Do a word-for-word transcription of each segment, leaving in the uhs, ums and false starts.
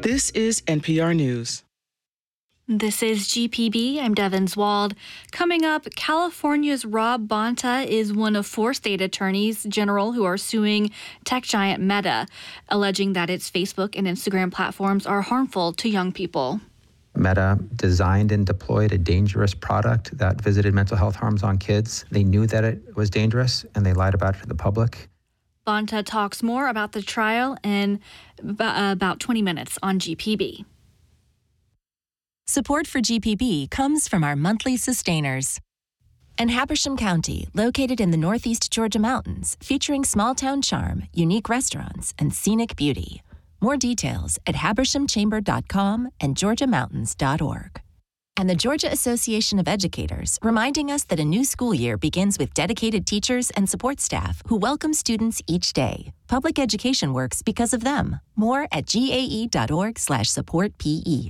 This is N P R News. This is G P B. I'm Devin Wald. Coming up, California's Rob Bonta is one of four state attorneys general who are suing tech giant Meta, alleging that its Facebook and Instagram platforms are harmful to young people. Meta designed and deployed a dangerous product that visited mental health harms on kids. They knew that it was dangerous, and they lied about it to the public. Bonta talks more about the trial in about twenty minutes on G P B. Support for G P B comes from our monthly sustainers. And Habersham County, located in the northeast Georgia mountains, featuring small-town charm, unique restaurants, and scenic beauty. More details at habersham chamber dot com and georgia mountains dot org. And the Georgia Association of Educators, reminding us that a new school year begins with dedicated teachers and support staff who welcome students each day. Public education works because of them. More at G A E dot org slash support P E.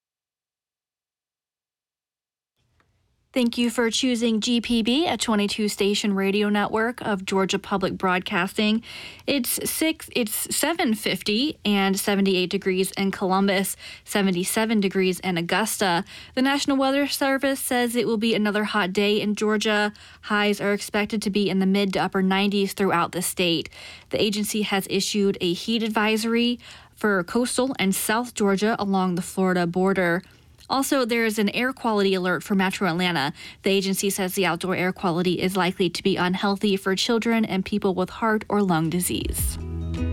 Thank you for choosing G P B, a twenty-two station radio network of Georgia Public Broadcasting. It's six. It's seven fifty and seventy-eight degrees in Columbus, seventy-seven degrees in Augusta. The National Weather Service says it will be another hot day in Georgia. Highs are expected to be in the mid to upper nineties throughout the state. The agency has issued a heat advisory for coastal and South Georgia along the Florida border. Also, there is an air quality alert for Metro Atlanta. The agency says the outdoor air quality is likely to be unhealthy for children and people with heart or lung disease.